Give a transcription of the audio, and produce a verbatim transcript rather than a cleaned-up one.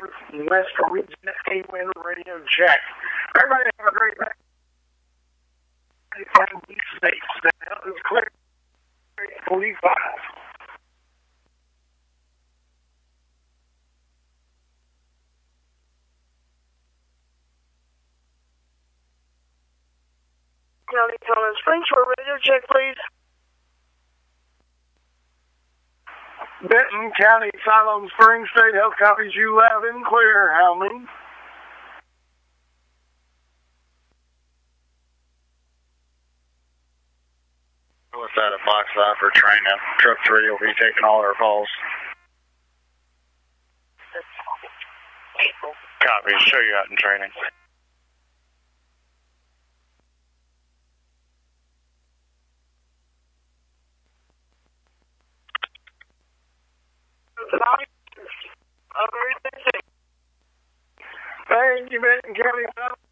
West Region A-Win Radio Check. Everybody have a great day. And be safe. Now it's clear. forty-five. County Colorado Springs for a radio check, please. Benton County, Siloam Springs, State Health copies you loud and clear. How many? With that, a box five for train now. Truck three will be taking all our calls. Copy. Show you out in training. Thank you, Benton County.